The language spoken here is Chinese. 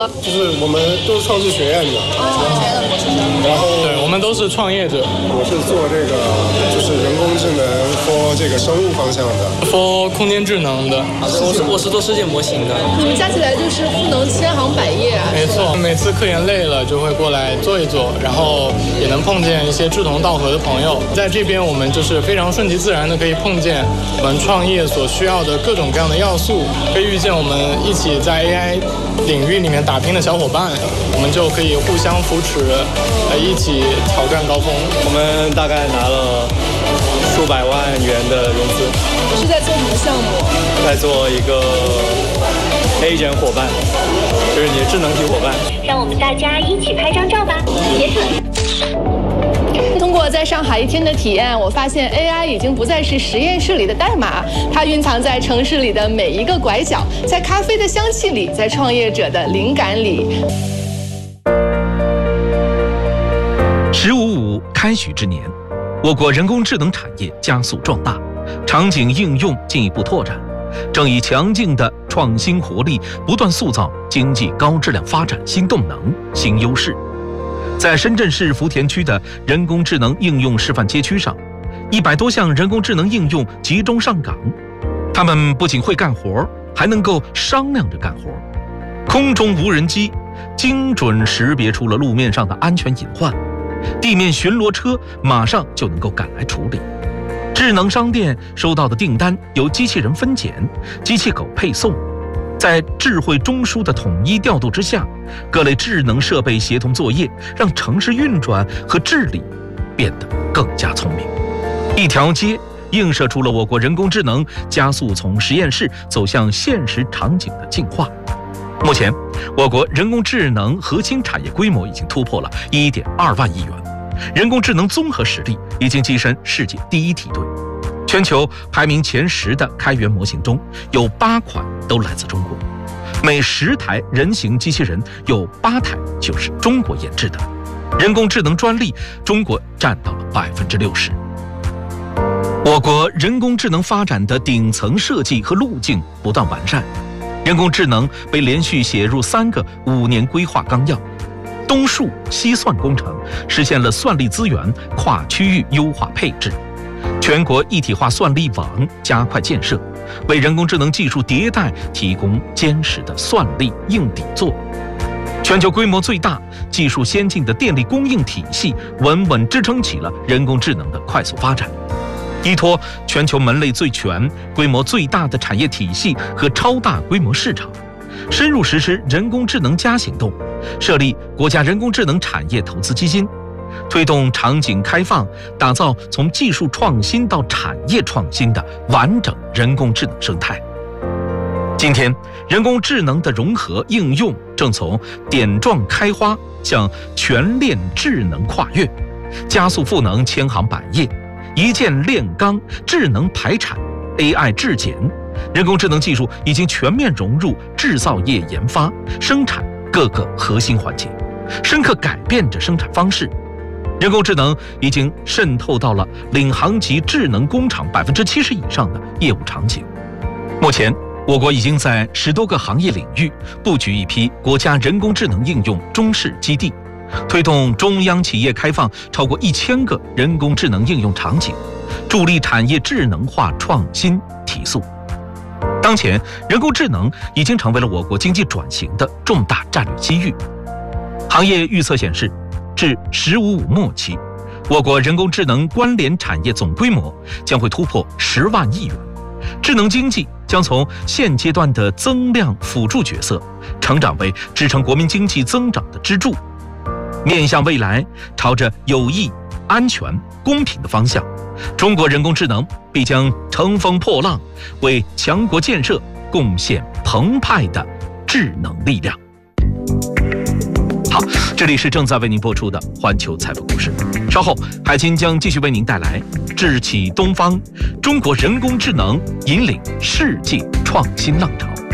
就是我们都是创智学院的，然后对，我们都是创业者。 我是做这个就是人工智能 for 这个生物方向的 ，for 空间智能的。 我是做世界模型的。 你们加起来就是赋能千行百业啊。 没错，每次科研累了就会过来做一做，然后也能碰见一些志同道合的朋友。在这边我们就是非常顺其自然的可以碰见我们创业所需要的各种各样的要素，可以遇见我们一起在 AI 领域里面打拼的小伙伴，我们就可以互相扶持，一起挑战高峰。 我们大概拿了数百万元的融资。 是在做什么项目？ 在做一个 A 人伙伴，就是你的智能体伙伴。 让我们大家一起拍张照吧，茄子。 通过在上海一天的体验，我发现 AI 已经不再是实验室里的代码，它蕴藏在城市里的每一个拐角，在咖啡的香气里，在创业者的灵感里。 “1555”开局之年，我国人工智能产业加速壮大，场景应用进一步拓展，正以强劲的创新活力，不断塑造经济高质量发展新动能、新优势。在深圳市福田区的人工智能应用示范街区上，100多项人工智能应用集中上岗。他们不仅会干活，还能够商量着干活。空中无人机精准识别出了路面上的安全隐患，地面巡逻车马上就能够赶来处理。智能商店收到的订单由机器人分拣，机器狗配送。在智慧中枢的统一调度之下，各类智能设备协同作业，让城市运转和治理变得更加聪明。一条街映射出了我国人工智能加速从实验室走向现实场景的进化。目前，我国人工智能核心产业规模已经突破了1.2万亿元，人工智能综合实力已经跻身世界第一梯队。全球排名前10的开源模型中，有8款都来自中国。每10台人形机器人有8台就是中国研制的。人工智能专利，中国占到了60%。我国人工智能发展的顶层设计和路径不断完善，人工智能被连续写入3个5年规划纲要。东数西算工程实现了算力资源跨区域优化配置。全国一体化算力网加快建设，为人工智能技术迭代提供坚实的算力硬底座。全球规模最大、技术先进的电力供应体系，稳稳支撑起了人工智能的快速发展。依托全球门类最全、规模最大的产业体系和超大规模市场，深入实施人工智能行动，设立国家人工智能产业投资基金，推动场景开放，打造从技术创新到产业创新的完整人工智能生态。今天，人工智能的融合应用正从点状开花向全链智能跨越，加速赋能千行百业，一键炼钢，智能排产 ，AI 质检，人工智能技术已经全面融入制造业研发、生产各个核心环节，深刻改变着生产方式。人工智能已经渗透到了领航级智能工厂70%以上的业务场景。目前，我国已经在10多个行业领域布局一批国家人工智能应用中试基地，推动中央企业开放超过1000个人工智能应用场景，助力产业智能化创新提速。当前，人工智能已经成为了我国经济转型的重大战略机遇。行业预测显示，至“1555”末期，我国人工智能关联产业总规模将会突破10万亿元，智能经济将从现阶段的增量辅助角色，成长为支撑国民经济增长的支柱。面向未来，朝着有益、安全、公平的方向，中国人工智能必将乘风破浪，为强国建设贡献澎湃的智能力量。好，这里是正在为您播出的环球财富故事。稍后，海清将继续为您带来智启东方，中国人工智能引领世界创新浪潮。